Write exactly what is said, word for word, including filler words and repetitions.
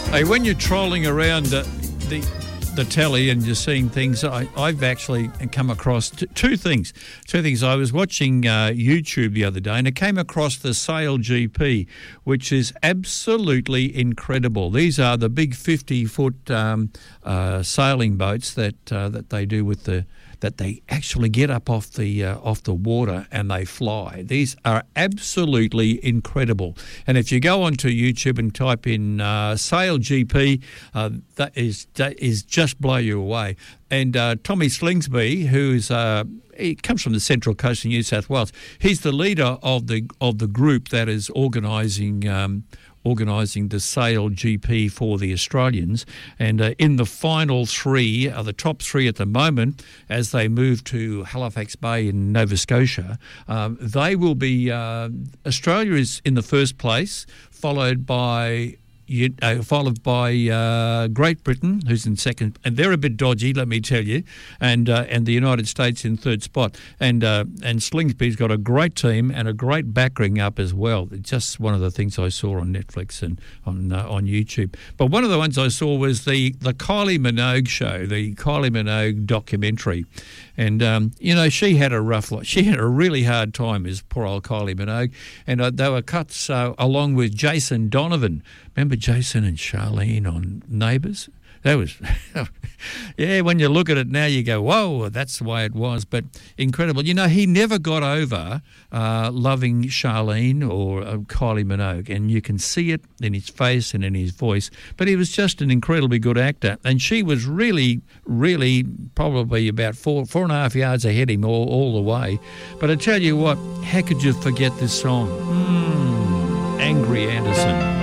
Hey, when you're trolling around uh, the the telly and you're seeing things, I, I've actually come across t- two things. Two things. I was watching uh, YouTube the other day and I came across the Sail G P, which is absolutely incredible. These are the big fifty-foot um, uh, sailing boats that uh, that they do with the that they actually get up off the uh, off the water and they fly. These are absolutely incredible. And if you go onto YouTube and type in uh, Sail G P, uh, that is that is just blow you away. And uh, Tommy Slingsby, who's uh, he comes from the Central Coast of New South Wales, he's the leader of the of the group that is organising. Um, organising the Sail G P for the Australians. And uh, in the final three, uh, the top three at the moment, as they move to Halifax Bay in Nova Scotia, um, they will be, uh, Australia is in the first place, followed by... You, uh, followed by uh, Great Britain, who's in second, and they're a bit dodgy, let me tell you, and uh, and the United States in third spot. And uh, and Slingsby's got a great team and a great backering up as well. It's just one of the things I saw on Netflix and on uh, on YouTube. But one of the ones I saw was the, the Kylie Minogue show, the Kylie Minogue documentary. And, um, you know, she had a rough life. She had a really hard time, as poor old Kylie Minogue. And uh, they were cut uh, along with Jason Donovan. Remember Jason and Charlene on Neighbours? That was, yeah, when you look at it now, you go, whoa, that's the way it was. But incredible. You know, he never got over uh, loving Charlene or uh, Kylie Minogue, and you can see it in his face and in his voice. But he was just an incredibly good actor. And she was really, really probably about four, four and a half yards ahead of him all, all the way. But I tell you what, how could you forget this song? Mm, Angry Anderson.